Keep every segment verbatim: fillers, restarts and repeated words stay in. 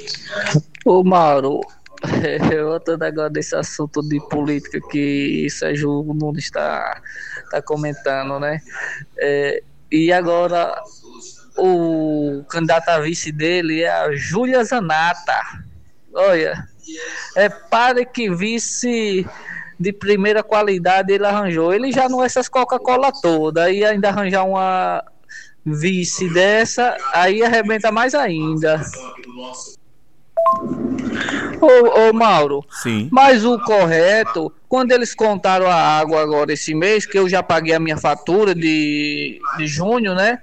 Ô Mauro, voltando agora desse assunto de política que Sérgio Nunes está tá comentando, né? É, e agora o candidato a vice dele é a Júlia Zanata. Olha, é para que vice de primeira qualidade ele arranjou. Ele já não é essas Coca-Cola toda, aí ainda arranjar uma vice dessa, aí arrebenta mais ainda. Ô, ô Mauro, Sim. mas o correto, quando eles contaram a água agora esse mês, que eu já paguei a minha fatura de, de junho, né?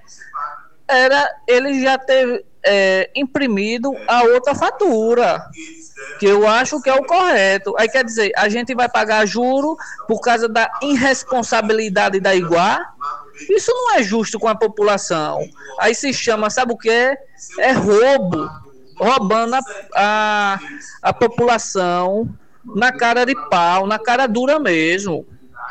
Era ele já ter é, imprimido a outra fatura, que eu acho que é o correto. Aí quer dizer, a gente vai pagar juro por causa da irresponsabilidade da Iguá. Isso não é justo com a população. Aí se chama, sabe o que é? É roubo. Roubando a, a, a população na cara de pau, na cara dura mesmo.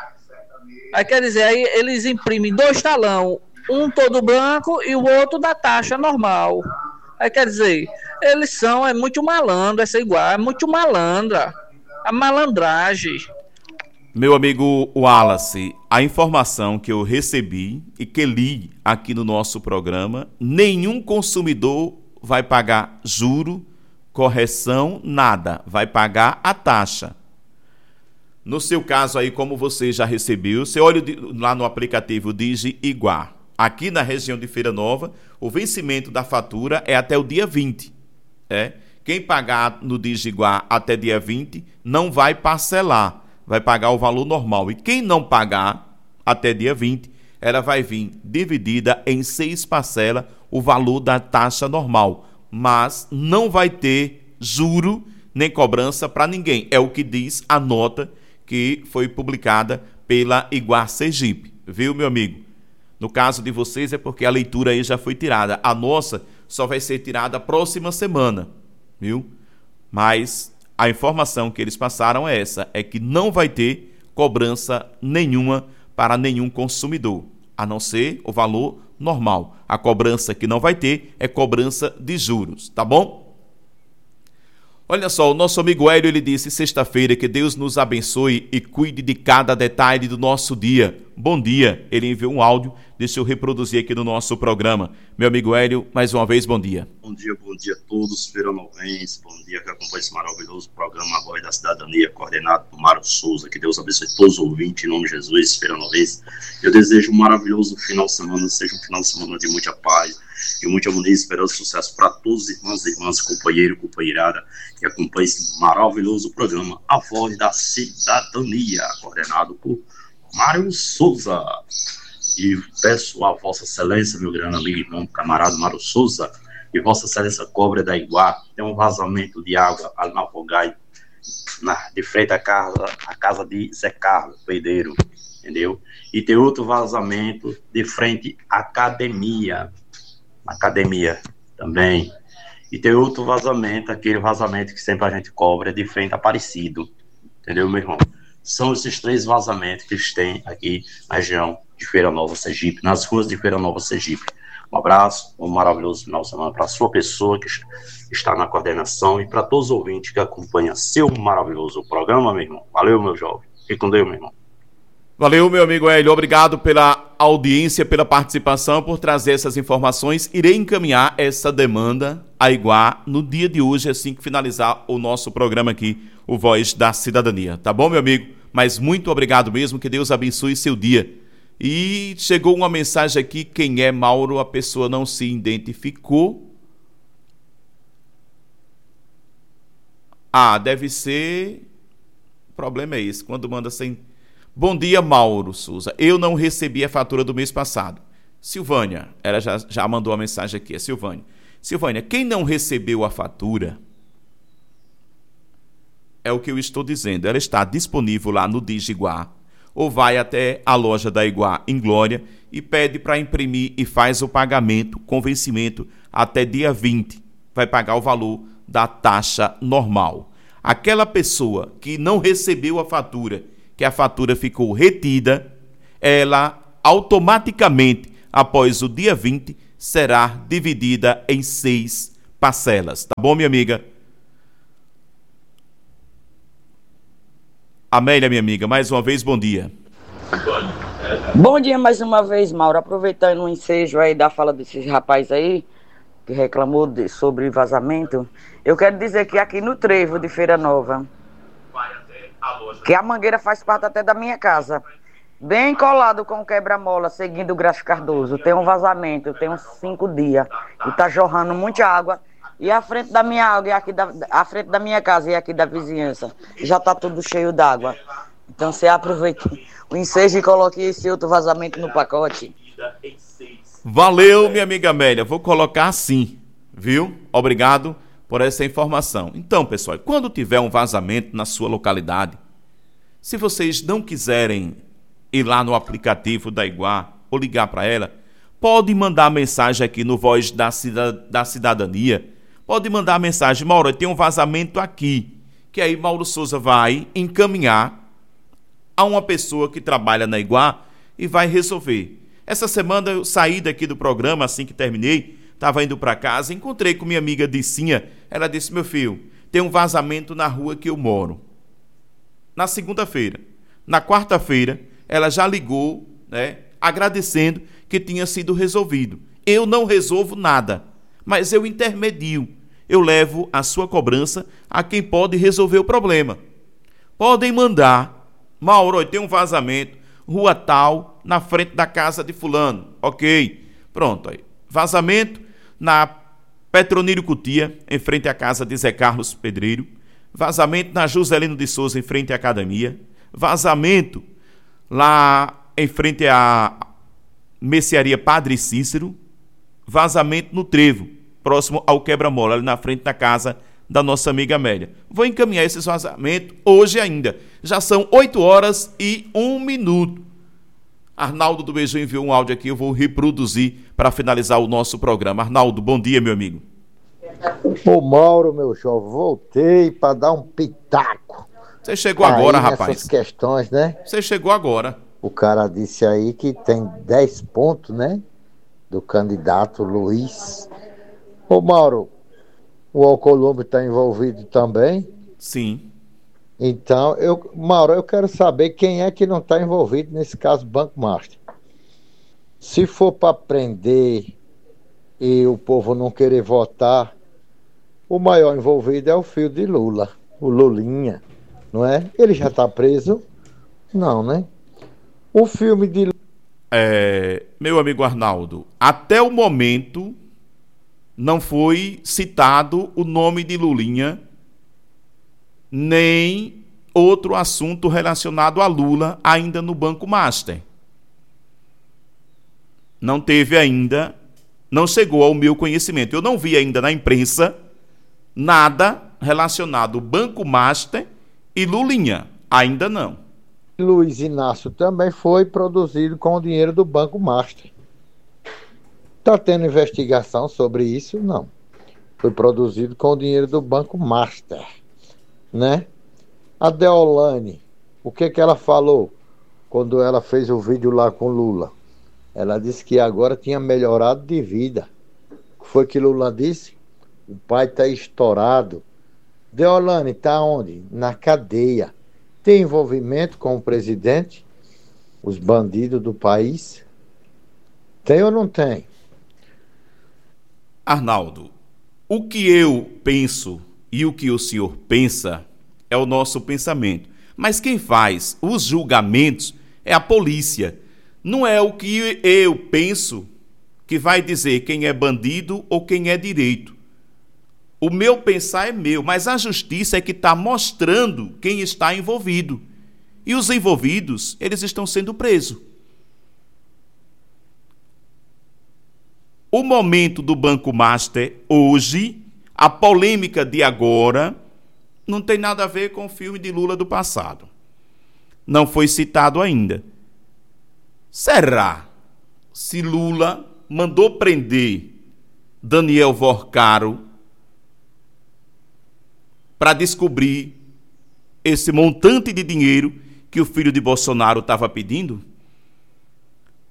Aí quer dizer, aí eles imprimem dois talão, um todo branco e o outro da taxa normal. Aí quer dizer, eles são, é muito malandro, essa igual, é muito malandra. A malandragem. Meu amigo Wallace, a informação que eu recebi e que li aqui no nosso programa, nenhum consumidor vai pagar juro, correção, nada. Vai pagar a taxa. No seu caso aí, como você já recebeu, você olha lá no aplicativo Digi Iguá. Aqui na região de Feira Nova, o vencimento da fatura é até o dia vinte. É? Quem pagar no Digi Iguá até dia vinte não vai parcelar, vai pagar o valor normal. E quem não pagar até dia vinte, ela vai vir dividida em seis parcelas, o valor da taxa normal. Mas não vai ter juro nem cobrança para ninguém. É o que diz a nota que foi publicada pela Iguá Sergipe. Viu, meu amigo? No caso de vocês é porque a leitura aí já foi tirada. A nossa só vai ser tirada próxima semana, viu? Mas a informação que eles passaram é essa, é que não vai ter cobrança nenhuma para nenhum consumidor, a não ser o valor normal. A cobrança que não vai ter é cobrança de juros, tá bom? Olha só, o nosso amigo Hélio, ele disse sexta-feira que Deus nos abençoe e cuide de cada detalhe do nosso dia. Bom dia. Ele enviou um áudio, deixa eu reproduzir aqui no nosso programa. Meu amigo Hélio, mais uma vez, bom dia. Bom dia, bom dia a todos, feiranovenses. Bom dia que acompanha esse maravilhoso programa A Voz da Cidadania, coordenado por Mário Souza. Que Deus abençoe todos os ouvintes, em nome de Jesus, feiranovenses. Eu desejo um maravilhoso final de semana, seja um final de semana de muita paz, e muita harmonia, esperança e sucesso para todos os irmãos e irmãs, companheiro e companheirada, que acompanha esse maravilhoso programa A Voz da Cidadania, coordenado por Mário Souza. E peço a Vossa Excelência, meu grande amigo e irmão, camarada Mário Souza, e Vossa Excelência Cobra da Iguá, tem um vazamento de água ali na Fogai, na, de frente à casa, à casa de Zé Carlos, peideiro, entendeu? E tem outro vazamento de frente à academia, academia também. E tem outro vazamento, aquele vazamento que sempre a gente cobra, de frente a Aparecido, entendeu, meu irmão? São esses três vazamentos que eles têm aqui na região de Feira Nova, Sergipe, nas ruas de Feira Nova, Sergipe. Um abraço, um maravilhoso final de semana para a sua pessoa que está na coordenação e para todos os ouvintes que acompanham seu maravilhoso programa, meu irmão. Valeu, meu jovem. Fique com Deus, meu irmão. Valeu, meu amigo Hélio. Obrigado pela audiência, pela participação, por trazer essas informações. Irei encaminhar essa demanda à Iguá no dia de hoje, assim que finalizar o nosso programa aqui, o Voz da Cidadania. Tá bom, meu amigo? Mas muito obrigado mesmo, que Deus abençoe seu dia. E chegou uma mensagem aqui, quem é Mauro? A pessoa não se identificou. Ah, deve ser... O problema é esse, quando manda sem... Bom dia, Mauro Souza. Eu não recebi a fatura do mês passado. Silvânia, ela já, já mandou a mensagem aqui, a Silvânia. Silvânia, quem não recebeu a fatura, é o que eu estou dizendo, ela está disponível lá no Digiguá, ou vai até a loja da Iguá em Glória e pede para imprimir e faz o pagamento com vencimento até dia vinte. Vai pagar o valor da taxa normal. Aquela pessoa que não recebeu a fatura, que a fatura ficou retida, ela automaticamente, após o dia vinte, será dividida em seis parcelas. Tá bom, minha amiga? Amélia, minha amiga, mais uma vez, bom dia. Bom dia mais uma vez, Mauro. Aproveitando o ensejo aí da fala desses rapazes aí, que reclamou de, sobre vazamento, eu quero dizer que aqui no Trevo de Feira Nova, que a mangueira faz parte até da minha casa, bem colado com o quebra-mola, seguindo o Graça Cardoso, tem um vazamento, tem uns cinco dias, e tá jorrando muita água, e a frente da minha água, e aqui da, a frente da minha casa e aqui da vizinhança, já tá tudo cheio d'água. Então você aproveita o ensejo e coloque esse outro vazamento no pacote. Valeu, minha amiga Amélia. Vou colocar assim, viu? Obrigado por essa informação. Então, pessoal, quando tiver um vazamento na sua localidade, se vocês não quiserem ir lá no aplicativo da Iguá ou ligar para ela, pode mandar mensagem aqui no Voz da, Cida, da Cidadania. Pode mandar mensagem, Mauro, tem um vazamento aqui, que aí Mauro Souza vai encaminhar a uma pessoa que trabalha na Iguá e vai resolver. Essa semana eu saí daqui do programa, assim que terminei, estava indo para casa, encontrei com minha amiga Dicinha. Ela disse, meu filho, tem um vazamento na rua que eu moro. Na segunda-feira. Na quarta-feira, ela já ligou, né, agradecendo que tinha sido resolvido. Eu não resolvo nada, mas eu intermedio. Eu levo a sua cobrança a quem pode resolver o problema. Podem mandar, Mauro, tem um vazamento, rua tal, na frente da casa de fulano. Ok, pronto. Aí. Vazamento na Petronílio Cutia, em frente à casa de Zé Carlos Pedreiro. Vazamento na Juscelino de Souza, em frente à academia. Vazamento lá em frente à mercearia Padre Cícero. Vazamento no Trevo, próximo ao quebra-mola, ali na frente da casa da nossa amiga Amélia. Vou encaminhar esses vazamentos hoje ainda. Já são oito horas e um minuto. Arnaldo do Beijão enviou um áudio aqui, eu vou reproduzir para finalizar o nosso programa. Arnaldo, bom dia, meu amigo. Ô Mauro, meu jovem, voltei para dar um pitaco. Você chegou agora, rapaz. Essas questões, né? Você chegou agora. O cara disse aí que tem dez pontos, né? Do candidato Luiz. Ô Mauro, o Alcolumbre está envolvido também? Sim. Então, eu, Mauro, eu quero saber quem é que não está envolvido nesse caso Banco Master. Se for para prender e o povo não querer votar, o maior envolvido é o filho de Lula, o Lulinha, não é? Ele já está preso? Não, né? O filme de... É, meu amigo Arnaldo, até o momento não foi citado o nome de Lulinha, nem outro assunto relacionado a Lula ainda no Banco Master. Não teve ainda, não chegou ao meu conhecimento. Eu não vi ainda na imprensa nada relacionado ao Banco Master e Lulinha. Ainda não. Luiz Inácio também foi produzido com o dinheiro do Banco Master. Está tendo investigação sobre isso? Não. Foi produzido com o dinheiro do Banco Master, né? A Deolane, o que que ela falou quando ela fez o vídeo lá com Lula? Ela disse que agora tinha melhorado de vida. O que foi que Lula disse? O pai está estourado. Deolane está onde? Na cadeia. Tem envolvimento com o presidente? Os bandidos do país? Tem ou não tem? Arnaldo, o que eu penso e o que o senhor pensa é o nosso pensamento. Mas quem faz os julgamentos é a polícia. Não é o que eu penso que vai dizer quem é bandido ou quem é direito. O meu pensar é meu, mas a justiça é que está mostrando quem está envolvido. E os envolvidos, eles estão sendo presos. O momento do Banco Master hoje, a polêmica de agora, não tem nada a ver com o filme de Lula do passado. Não foi citado ainda. Será se Lula mandou prender Daniel Vorcaro para descobrir esse montante de dinheiro que o filho de Bolsonaro estava pedindo?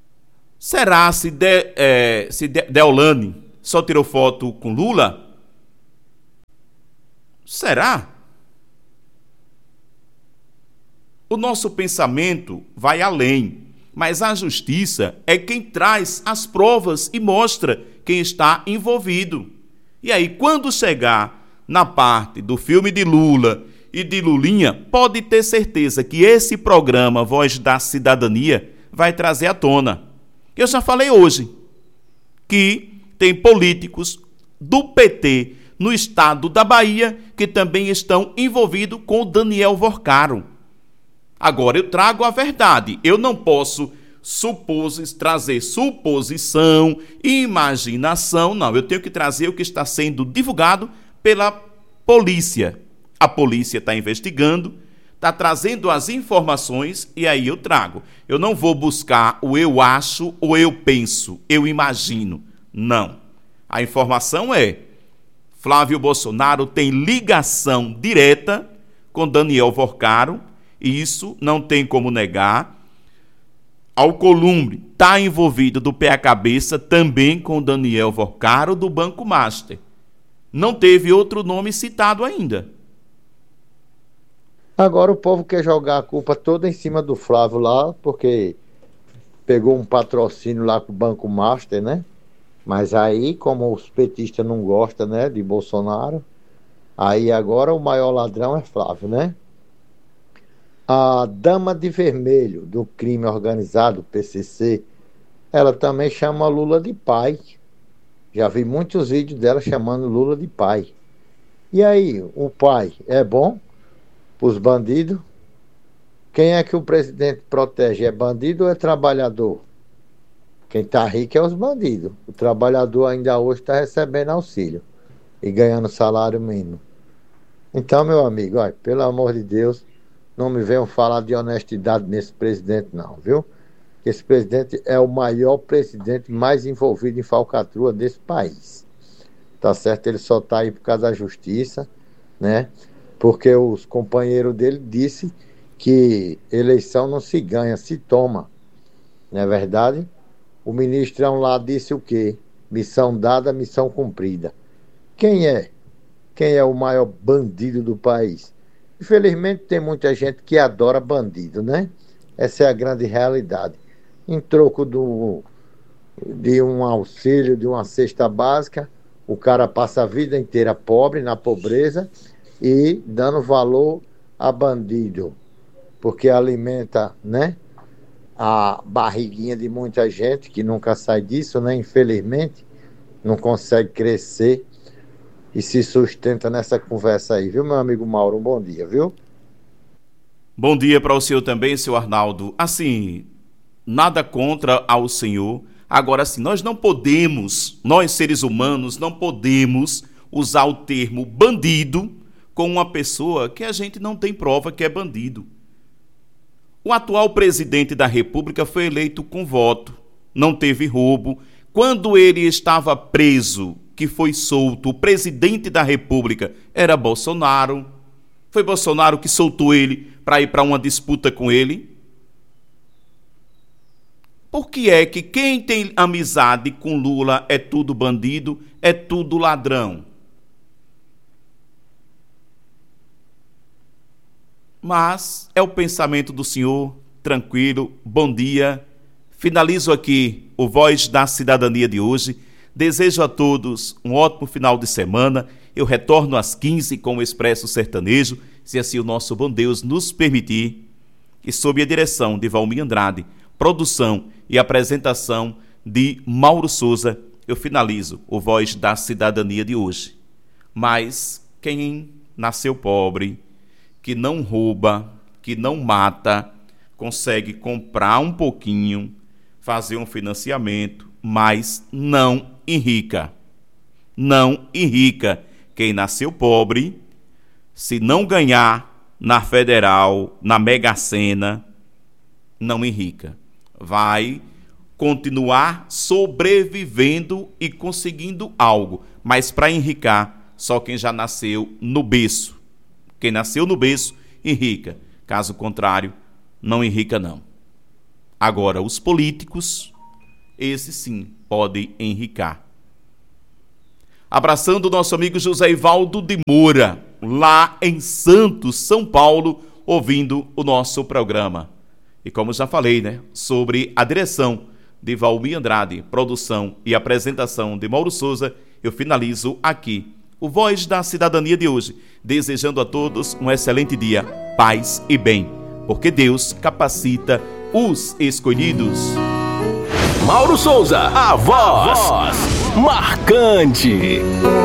Será se, de, é, se de, Deolane só tirou foto com Lula? Será? O nosso pensamento vai além, mas a justiça é quem traz as provas e mostra quem está envolvido. E aí, quando chegar na parte do filme de Lula e de Lulinha, pode ter certeza que esse programa Voz da Cidadania vai trazer à tona. Eu já falei hoje que tem políticos do P T no estado da Bahia que também estão envolvidos com o Daniel Vorcaro. Agora eu trago a verdade. Eu não posso supos, trazer suposição, imaginação, não. Eu tenho que trazer o que está sendo divulgado pela polícia. A polícia está investigando, está trazendo as informações e aí eu trago. Eu não vou buscar o eu acho ou eu penso, eu imagino. Não. A informação é: Flávio Bolsonaro tem ligação direta com Daniel Vorcaro, e isso não tem como negar. Alcolumbre está envolvido do pé à cabeça também com Daniel Vorcaro do Banco Master. Não teve outro nome citado ainda. Agora o povo quer jogar a culpa toda em cima do Flávio lá, porque pegou um patrocínio lá com o Banco Master, né? Mas aí, como os petistas não gostam, né, de Bolsonaro, aí agora o maior ladrão é Flávio, né? A dama de vermelho do crime organizado, P C C, ela também chama Lula de pai. Já vi muitos vídeos dela chamando Lula de pai. E aí, o pai é bom para os bandidos? Quem é que o presidente protege? É bandido ou é trabalhador? Quem está rico é os bandidos. O trabalhador ainda hoje está recebendo auxílio e ganhando salário mínimo. Então, meu amigo, olha, pelo amor de Deus, não me venham falar de honestidade nesse presidente não, viu? Esse presidente é o maior presidente mais envolvido em falcatrua desse país. Tá certo? Ele só está aí por causa da justiça, né? Porque os companheiros dele disse que eleição não se ganha, se toma. Não é verdade? O ministrão lá disse o quê? Missão dada, missão cumprida. Quem é? Quem é o maior bandido do país? Infelizmente tem muita gente que adora bandido, né? Essa é a grande realidade. Em troco do, de um auxílio, de uma cesta básica, o cara passa a vida inteira pobre, na pobreza, e dando valor a bandido, porque alimenta, né, a barriguinha de muita gente que nunca sai disso, né? Infelizmente, não consegue crescer e se sustenta nessa conversa aí, viu, meu amigo Mauro? Um bom dia, viu? Bom dia para o senhor também, senhor Arnaldo. Assim, nada contra ao senhor. Agora, assim, nós não podemos, nós seres humanos, não podemos usar o termo bandido com uma pessoa que a gente não tem prova que é bandido. O atual presidente da República foi eleito com voto, não teve roubo. Quando ele estava preso, que foi solto, o presidente da República era Bolsonaro. Foi Bolsonaro que soltou ele para ir para uma disputa com ele. Por que é que quem tem amizade com Lula é tudo bandido, é tudo ladrão? Mas é o pensamento do senhor, tranquilo, bom dia. Finalizo aqui o Voz da Cidadania de hoje. Desejo a todos um ótimo final de semana. Eu retorno às quinze com o Expresso Sertanejo, se assim o nosso bom Deus nos permitir. E sob a direção de Valmir Andrade, produção e apresentação de Mauro Souza, eu finalizo o Voz da Cidadania de hoje. Mas quem nasceu pobre, que não rouba, que não mata, consegue comprar um pouquinho, fazer um financiamento, mas não enrica. Não enrica. Quem nasceu pobre, se não ganhar na Federal, na Mega Sena, não enrica. Vai continuar sobrevivendo e conseguindo algo, mas para enricar, só quem já nasceu no berço. Quem nasceu no berço, enrica. Caso contrário, não enrica não. Agora, os políticos, esses sim, podem enricar. Abraçando o nosso amigo José Ivaldo de Moura. lá em Santos, São Paulo, ouvindo o nosso programa. E como já falei, né, sobre a direção de Valmir Andrade, produção e apresentação de Mauro Souza, eu finalizo aqui o Voz da Cidadania de hoje, desejando a todos um excelente dia, paz e bem, porque Deus capacita os escolhidos. Mauro Souza, a voz, a voz marcante.